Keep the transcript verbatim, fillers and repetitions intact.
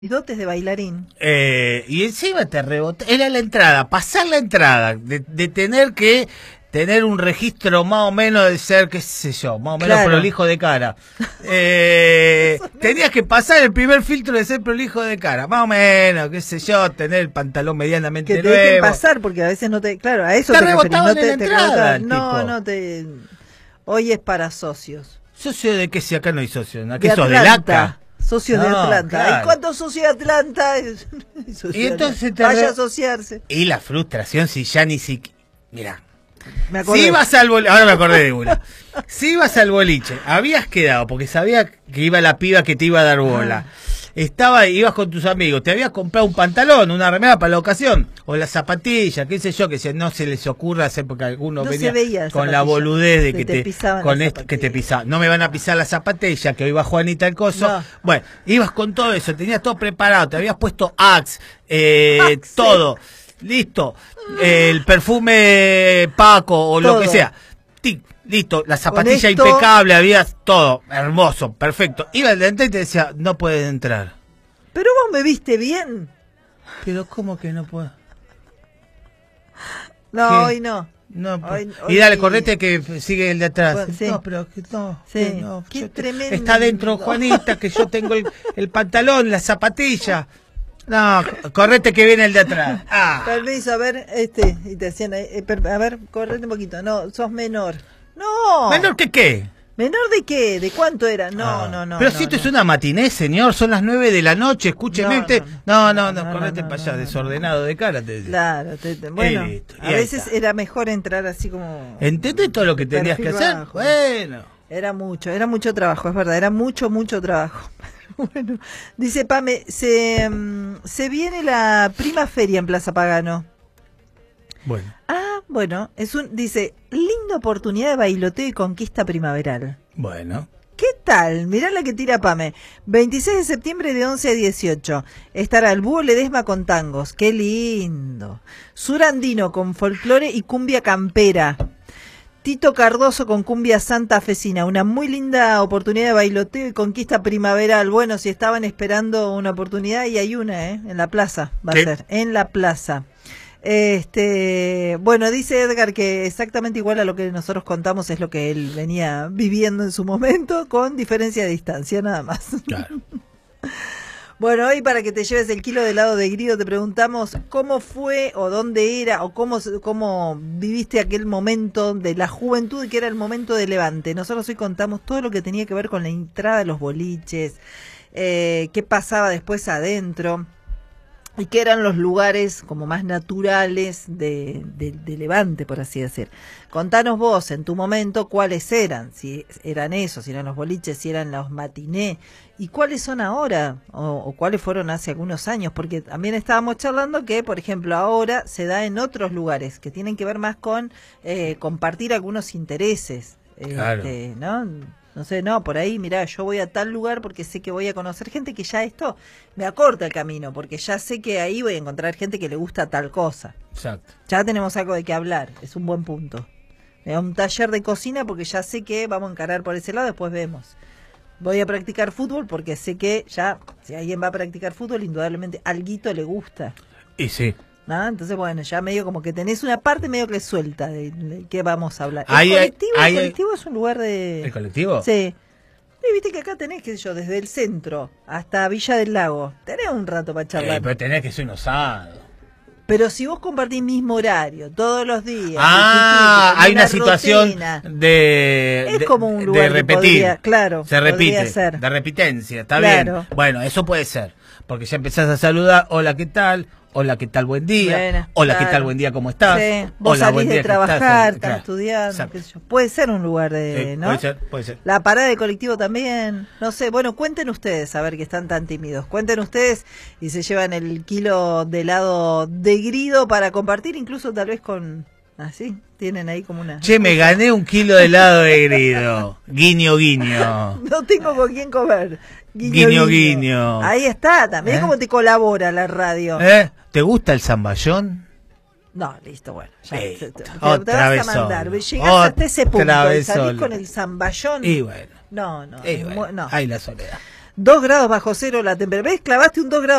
Y dotes de bailarín. Eh, y encima te rebotó. Era la entrada, pasar la entrada, de, de tener que tener un registro más o menos de ser, qué sé yo, más o menos Claro. prolijo de cara. Eh, tenías que pasar el primer filtro de ser prolijo de cara, más o menos, qué sé yo, tener el pantalón medianamente Que te nuevo. dejen pasar, porque a veces no te... Claro, a eso Te te, referís, rebotaban no en te, la te entrada, rebotaban. el No, tipo. no te... Hoy es para socios. ¿Socio de qué? Si acá no hay socio, ¿no? De ¿Qué sos, del Atlanta. ACA? Socios de No, Atlanta. claro. ¿Hay cuántos socios de Atlanta? Socios Y de entonces Atlanta. te Vaya re- a asociarse. Y la frustración si ya ni siquiera... Mirá. Me acordé. Si ibas al boliche, ahora me acordé de una. Si ibas al boliche, habías quedado, porque sabía que iba la piba que te iba a dar bola. Estaba, ibas con tus amigos, te habías comprado un pantalón, una remera para la ocasión, o las zapatillas, qué sé yo, que se, no se les ocurra hacer, porque algunos No se venían veía la con la zapatilla. boludez de Se que te te, pisaban con las esto, que te zapatillas. pisaban. No me van a pisar la zapatilla, que hoy va Juanita el coso. No. Bueno, ibas con todo eso, tenías todo preparado, te habías puesto Axe, eh, Axe. todo. Listo, el perfume Paco o lo Todo. que sea. Tic, listo, la zapatilla esto- impecable, habías todo, hermoso, perfecto. Iba al dentista y te decía, no puedes entrar. Pero vos me viste bien. Pero ¿cómo que no puedo? No, ¿Qué? hoy no. No, Hoy- pues, hoy- y dale, correte que sigue el de atrás. Bueno, sí. No, pero que no. Sí. que no, Qué yo te- tremendo. Está dentro Juanita, que yo tengo el, el pantalón, la zapatilla. No, correte que viene el de atrás. Ah. Permiso, a ver, este, y te decían, eh, eh, per- a ver, correte un poquito. No, sos menor. No. ¿Menor que qué? ¿Menor de qué? ¿De cuánto era? No, Ah. no, no. Pero no, si esto no. es una matiné, señor, son las nueve de la noche, escúcheme No, usted. no, No, no, no, no, no, correte no, para no, allá, no, no. desordenado de cara. Te... Claro, te- te- bueno, Y listo, y a ahí veces está. era mejor entrar así como... ¿Entendés todo lo que tenías que perfil hacer? bajo. Bueno. Era mucho, era mucho trabajo, es verdad, era mucho, mucho trabajo. Bueno, dice Pame, se, mm, se viene la prima feria en Plaza Pagano. Bueno. Ah, bueno, es un, dice, linda oportunidad de bailoteo y conquista primaveral. Bueno. ¿Qué tal? Mirá la que tira Pame. veintiséis de septiembre de once a dieciocho. Estará el Búho Ledesma con tangos. ¡Qué lindo! Surandino con folclore y cumbia campera. Tito Cardoso con cumbia santafesina. Una muy linda oportunidad de bailoteo y conquista primaveral. Bueno, si estaban esperando una oportunidad, y hay una, ¿eh? En la plaza, va ¿Qué? a ser. En la plaza. Este, bueno, dice Edgar que exactamente igual a lo que nosotros contamos es lo que él venía viviendo en su momento, con diferencia de distancia, nada más. Claro. Bueno, hoy para que te lleves el kilo de helado de grido te preguntamos cómo fue o dónde era o cómo, cómo viviste aquel momento de la juventud, que era el momento de Levante. Nosotros hoy contamos todo lo que tenía que ver con la entrada de los boliches, eh, qué pasaba después adentro y qué eran los lugares como más naturales de, de, de Levante, por así decir. Contanos vos en tu momento cuáles eran, si eran esos, si eran los boliches, si eran los matiné, y cuáles son ahora, o, o cuáles fueron hace algunos años, porque también estábamos charlando que, por ejemplo, ahora se da en otros lugares, que tienen que ver más con eh, compartir algunos intereses, Claro. este, ¿no? No sé, no, por ahí, mirá, yo voy a tal lugar porque sé que voy a conocer gente que ya esto me acorta el camino, porque ya sé que ahí voy a encontrar gente que le gusta tal cosa. Exacto. Ya tenemos algo de qué hablar, es un buen punto. Me da un taller de cocina porque ya sé que vamos a encarar por ese lado, después vemos. Voy a practicar fútbol porque sé que ya, si alguien va a practicar fútbol, indudablemente alguito le gusta. Y sí. ¿No? Entonces, bueno, ya medio como que tenés una parte medio que suelta de, de qué vamos a hablar. El Ahí hay- colectivo, ahí el hay- colectivo es un lugar de... ¿El colectivo? Sí. Y viste que acá tenés, qué sé yo, desde el centro hasta Villa del Lago. Tenés un rato para charlar. Eh, pero tenés que ser un osado. Pero si vos compartís mismo horario todos los días. Ah, chiquitito, hay una rutina, situación de, Es de- como un de lugar que repetir. podría- claro, se repite, podría ser. de repitencia, está Claro. bien. Bueno, eso puede ser, porque ya empezás a saludar, hola, ¿qué tal? Hola, ¿qué tal? Buen día. Bueno, hola, ¿qué claro. tal? Buen día, ¿cómo estás? Sí. Vos Hola, salís buen de día, ¿qué trabajar, estás? estás Claro. estudiando, Exacto. qué sé yo. Puede ser un lugar de, Eh, ¿no? Puede ser, puede ser. La parada de colectivo también, no sé, bueno, cuenten ustedes, a ver que están tan tímidos, cuenten ustedes y se llevan el kilo de helado de grido para compartir, incluso tal vez con, así, tienen ahí como una... Che, me gané un kilo de helado de grido. Guiño, guiño. No tengo con quién comer. Guiño, guiño. Ahí está, también ¿Eh? cómo te colabora la radio. ¿Eh? ¿Te gusta el zamballón? No, listo, bueno. Ya, Sí, te, te- te otra vas vez a mandar. solo. Llegás hasta ese punto Otra y vez salís solo. con el zamballón. Y bueno. No, no, Y es bueno, mu- no. ahí la soledad. dos grados bajo cero la temperatura. ¿Ves? Clavaste un dos grados